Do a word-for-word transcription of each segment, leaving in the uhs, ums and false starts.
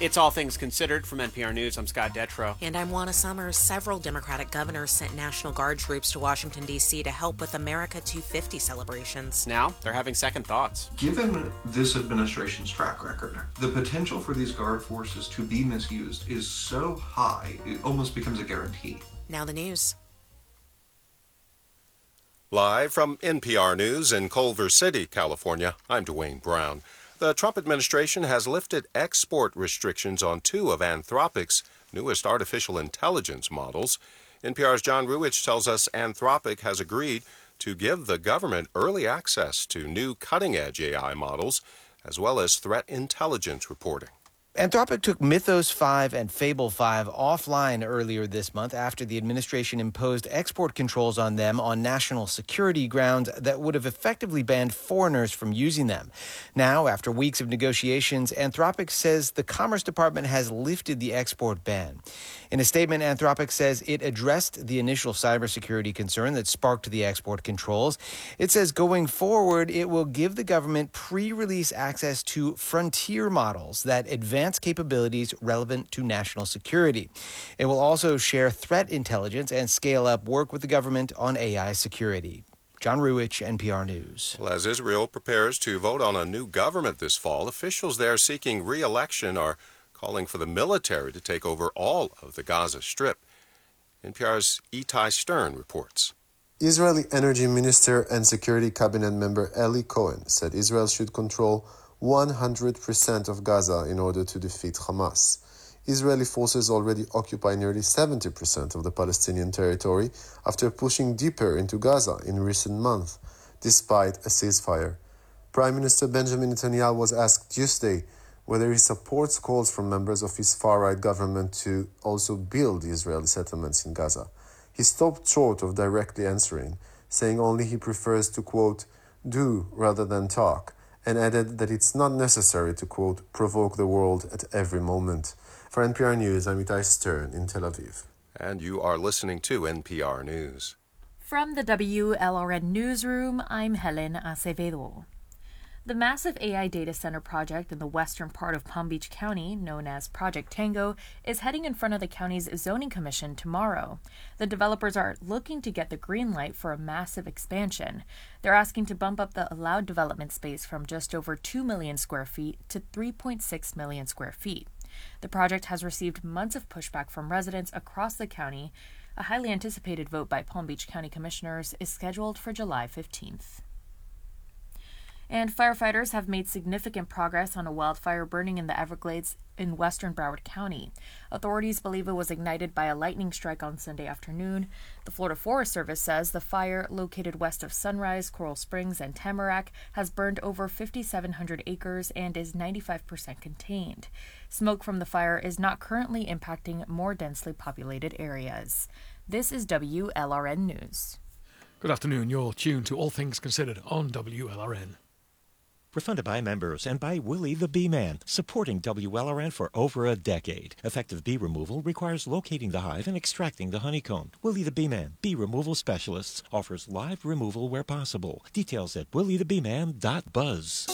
It's All Things Considered from N P R News. I'm Scott Detrow. And I'm Juana Summers. Several Democratic governors sent National Guard troops to Washington, D C to help with America two fifty celebrations. Now, they're having second thoughts. Given this administration's track record, the potential for these Guard forces to be misused is so high, it almost becomes a guarantee. Now the news. Live from N P R News in Culver City, California, I'm Dwayne Brown. The Trump administration has lifted export restrictions on two of Anthropic's newest artificial intelligence models. N P R's John Ruwitch tells us Anthropic has agreed to give the government early access to new cutting-edge A I models, as well as threat intelligence reporting. Anthropic took Mythos five and Fable five offline earlier this month after the administration imposed export controls on them on national security grounds that would have effectively banned foreigners from using them. Now, after weeks of negotiations, Anthropic says the Commerce Department has lifted the export ban. In a statement, Anthropic says it addressed the initial cybersecurity concern that sparked the export controls. It says going forward, it will give the government pre-release access to frontier models that advance capabilities relevant to national security. It will also share threat intelligence and scale up work with the government on A I security. John Ruwitch, N P R News. Well, as Israel prepares to vote on a new government this fall, officials there seeking re-election are calling for the military to take over all of the Gaza Strip. N P R's Itai Stern reports. Israeli Energy Minister and Security Cabinet member Eli Cohen said Israel should control one hundred percent of Gaza in order to defeat Hamas. Israeli forces already occupy nearly seventy percent of the Palestinian territory after pushing deeper into Gaza in recent months, despite a ceasefire. Prime Minister Benjamin Netanyahu was asked Tuesday whether he supports calls from members of his far-right government to also build Israeli settlements in Gaza. He stopped short of directly answering, saying only he prefers to, quote, do rather than talk, and added that it's not necessary to, quote, provoke the world at every moment. For N P R News, I'm Itai Stern in Tel Aviv. And you are listening to N P R News. From the W L R N Newsroom, I'm Helen Acevedo. The massive A I data center project in the western part of Palm Beach County, known as Project Tango, is heading in front of the county's zoning commission tomorrow. The developers are looking to get the green light for a massive expansion. They're asking to bump up the allowed development space from just over two million square feet to three point six million square feet. The project has received months of pushback from residents across the county. A highly anticipated vote by Palm Beach County commissioners is scheduled for July fifteenth. And firefighters have made significant progress on a wildfire burning in the Everglades in western Broward County. Authorities believe it was ignited by a lightning strike on Sunday afternoon. The Florida Forest Service says the fire, located west of Sunrise, Coral Springs, and Tamarack, has burned over five thousand seven hundred acres and is ninety-five percent contained. Smoke from the fire is not currently impacting more densely populated areas. This is W L R N News. Good afternoon. You're tuned to All Things Considered on W L R N. We're funded by members and by Willie the Bee Man, supporting W L R N for over a decade. Effective bee removal requires locating the hive and extracting the honeycomb. Willie the Bee Man, bee removal specialists, offers live removal where possible. Details at willie the bee man dot buzz.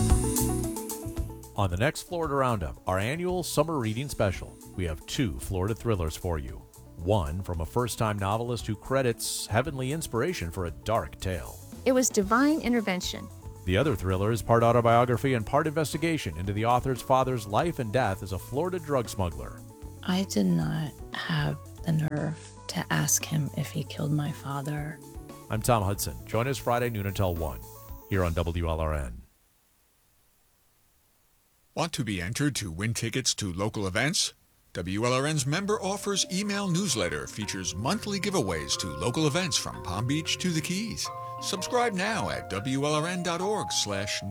On the next Florida Roundup, our annual summer reading special, we have two Florida thrillers for you. One from a first-time novelist who credits heavenly inspiration for a dark tale. It was divine intervention. The other thriller is part autobiography and part investigation into the author's father's life and death as a Florida drug smuggler. I did not have the nerve to ask him if he killed my father. I'm Tom Hudson. Join us Friday noon until one here on W L R N. Want to be entered to win tickets to local events? W L R N's member offers email newsletter features monthly giveaways to local events from Palm Beach to the Keys. Subscribe now at W L R N dot org slash